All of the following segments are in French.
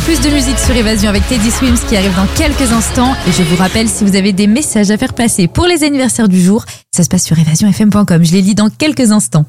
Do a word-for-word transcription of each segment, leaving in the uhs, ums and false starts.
plus de musique sur Évasion avec Teddy Swims qui arrive dans quelques instants. Et je vous rappelle, si vous avez des messages à faire passer pour les anniversaires du jour, ça se passe sur évasion f m point com. Je les lis dans quelques instants.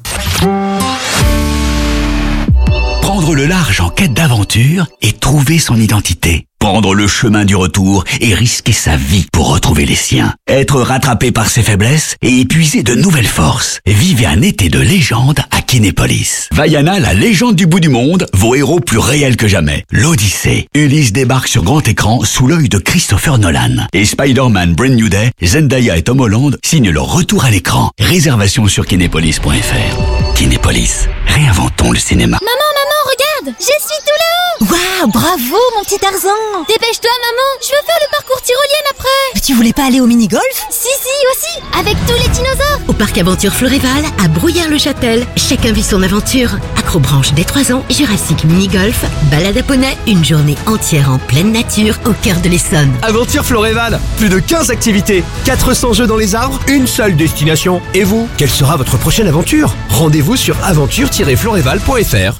Prendre le large en quête d'aventure et trouver son identité. Prendre le chemin du retour et risquer sa vie pour retrouver les siens. Être rattrapé par ses faiblesses et épuiser de nouvelles forces. Vivez un été de légende à Kinépolis. Vaiana, la légende du bout du monde, vos héros plus réels que jamais. L'Odyssée. Ulysse débarque sur grand écran sous l'œil de Christopher Nolan. Et Spider-Man Brand New Day, Zendaya et Tom Holland signent leur retour à l'écran. Réservation sur kinépolis point f r. Kinépolis. Réinventons le cinéma. Maman, maman, regarde, je suis tout là-haut. Waouh, bravo mon petit Tarzan. Dépêche-toi, maman, je veux faire le parcours tyrolienne après. Mais tu voulais pas aller au mini-golf? Si, si, aussi, avec tous les dinosaures. Au parc Aventure Floréval, à Brouillard-le-Châtel, chacun vit son aventure. Acrobranche dès trois ans, Jurassic Mini-Golf, balade à poney, une journée entière en pleine nature au cœur de l'Essonne. Aventure Floréval, plus de quinze activités, quatre cents jeux dans les arbres, une seule destination. Et vous, quelle sera votre prochaine aventure? Rendez-vous sur aventure tiret floréval point f r.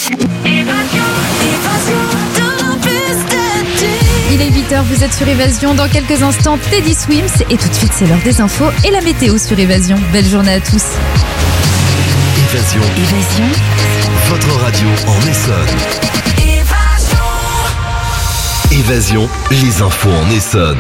Il est huit heures, vous êtes sur Évasion. Dans quelques instants, Teddy Swims. Et tout de suite, c'est l'heure des infos et la météo sur Évasion. Belle journée à tous. Évasion. Évasion. Votre radio en Essonne. Évasion, les infos en Essonne.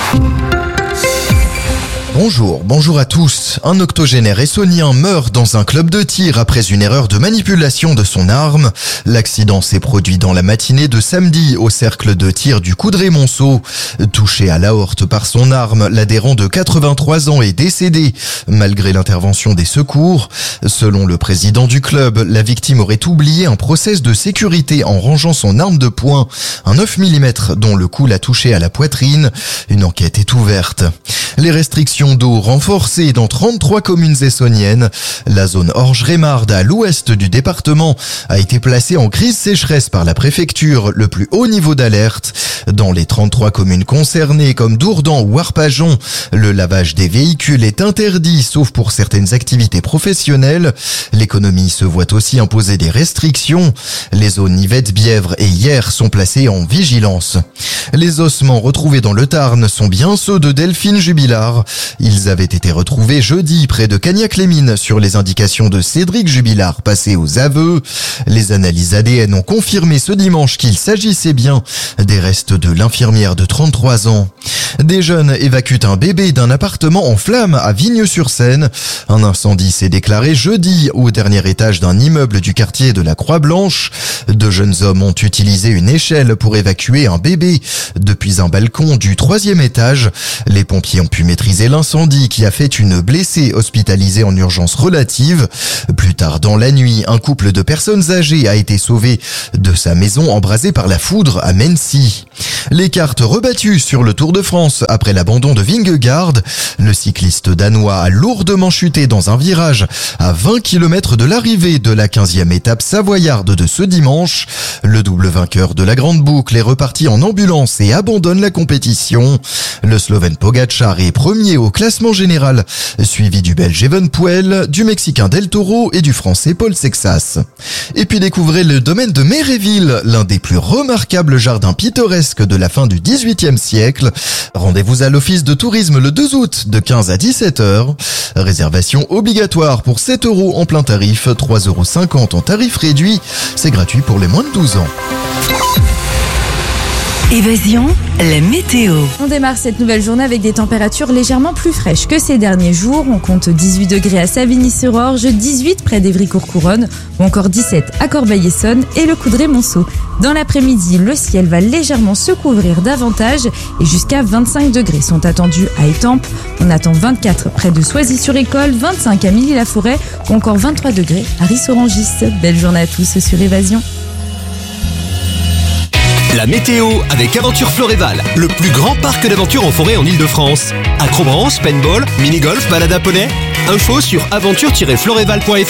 Bonjour, bonjour à tous. Un octogénaire essonnien meurt dans un club de tir après une erreur de manipulation de son arme. L'accident s'est produit dans la matinée de samedi au cercle de tir du Coudray-Monceau. Touché à l'aorte par son arme, l'adhérent de quatre-vingt-trois ans est décédé, malgré l'intervention des secours. Selon le président du club, la victime aurait oublié un process de sécurité en rangeant son arme de poing, un neuf millimètres dont le coup l'a touché à la poitrine. Une enquête est ouverte. Les restrictions d'eau renforcées dans trente-trois communes essonniennes. La zone Orge-Rémarde à l'ouest du département a été placée en crise sécheresse par la préfecture, le plus haut niveau d'alerte. Dans les trente-trois communes concernées comme Dourdan ou Arpajon, le lavage des véhicules est interdit sauf pour certaines activités professionnelles. L'économie se voit aussi imposer des restrictions. Les zones Nivette-Bièvre et Hyères sont placées en vigilance. Les ossements retrouvés dans le Tarn sont bien ceux de Delphine Jubilard. Ils avaient été retrouvés jeudi près de Cagnac-les-Mines sur les indications de Cédric Jubilard passé aux aveux. Les analyses A D N ont confirmé ce dimanche qu'il s'agissait bien des restes de l'infirmière de trente-trois ans. Des jeunes évacuent un bébé d'un appartement en flammes à Vigneux-sur-Seine. Un incendie s'est déclaré jeudi au dernier étage d'un immeuble du quartier de la Croix-Blanche. Deux jeunes hommes ont utilisé une échelle pour évacuer un bébé depuis un balcon du troisième étage. Les pompiers ont pu maîtriser l'incendie qui a fait une blessée hospitalisée en urgence relative. Plus tard dans la nuit, un couple de personnes âgées a été sauvé de sa maison embrasée par la foudre à Mency. Les cartes rebattues sur le Tour de France après l'abandon de Vingegaard. Le cycliste danois a lourdement chuté dans un virage à vingt kilomètres de l'arrivée de la quinzième étape savoyarde de ce dimanche. Le double vainqueur de la Grande Boucle est reparti en ambulance et abandonne la compétition. Le Slovène Pogačar est premier au classement général, suivi du Belge Evenepoel, du Mexicain Del Toro et du Français Paul Sexas. Et puis découvrez le domaine de Méréville, l'un des plus remarquables jardins pittoresques de la fin du dix-huitième siècle. Rendez-vous à l'office de tourisme le deux août de quinze à dix-sept heures. Réservation obligatoire pour sept euros en plein tarif, trois euros cinquante en tarif réduit. C'est gratuit pour les moins de douze ans. Évasion, la météo. On démarre cette nouvelle journée avec des températures légèrement plus fraîches que ces derniers jours. On compte dix-huit degrés à Savigny-sur-Orge, dix-huit près d'Évry-Courcouronnes ou encore dix-sept à Corbeil-Essonnes et le Coudray-Monceau. Dans l'après-midi, le ciel va légèrement se couvrir davantage et jusqu'à vingt-cinq degrés sont attendus à Étampes. On attend vingt-quatre près de Soisy-sur-École, vingt-cinq à Milly-la-Forêt ou encore vingt-trois degrés à Ris-Orangis. Belle journée à tous sur Évasion. La météo avec Aventure Floréval, le plus grand parc d'aventure en forêt en Ile-de-France. Acrobranche, paintball, mini-golf, balade à poney. Info sur aventure tiret floréval point f r.